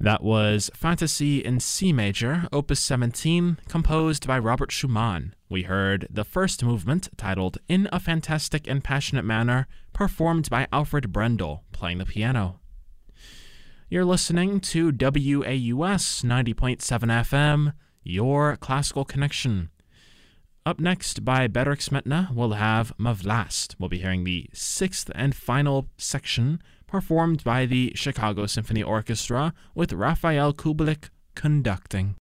That was Fantasy in C Major, Opus 17, composed by Robert Schumann. We heard the first movement, titled In a Fantastic and Passionate Manner, performed by Alfred Brendel, playing the piano. You're listening to WAUS 90.7 FM, your classical connection. Up next, by Bedřich Smetana, we'll have Mavlast. We'll be hearing the sixth and final section, performed by the Chicago Symphony Orchestra with Raphael Kubelik conducting.